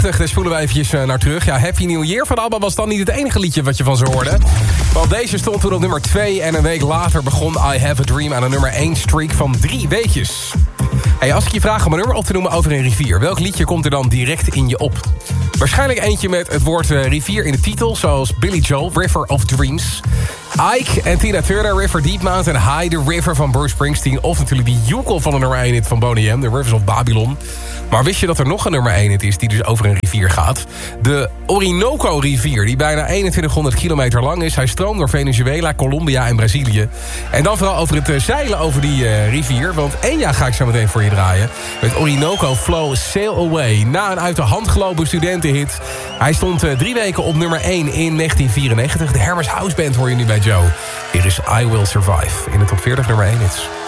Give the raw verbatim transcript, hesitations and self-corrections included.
Daar spoelen we eventjes naar terug. Ja, Happy New Year van ABBA was dan niet het enige liedje wat je van ze hoorde. Want deze stond toen op nummer twee en een week later begon I Have a Dream aan een nummer één streak van drie weekjes. Hey, als ik je vraag om een nummer op te noemen over een rivier, welk liedje komt er dan direct in je op? Waarschijnlijk eentje met het woord uh, rivier in de titel, zoals Billy Joel, River of Dreams. Ike en Tina Turner, River Deep Mountain High, The River van Bruce Springsteen. Of natuurlijk die joekel van de nummer één hit van Boney M, The Rivers of Babylon. Maar wist je dat er nog een nummer één hit is die dus over een rivier gaat? De Orinoco-rivier, die bijna eenentwintighonderd kilometer lang is. Hij stroomt door Venezuela, Colombia en Brazilië. En dan vooral over het uh, zeilen over die uh, rivier. Want één jaar ga ik zo meteen voor je draaien. Met Orinoco Flow Sail Away. Na een uit de hand gelopen studentenhit. Hij stond uh, drie weken op nummer één in negentien vierennegentig. De Hermes House Band hoor je nu bij Joe. Hier is I Will Survive in de top veertig nummer één hits.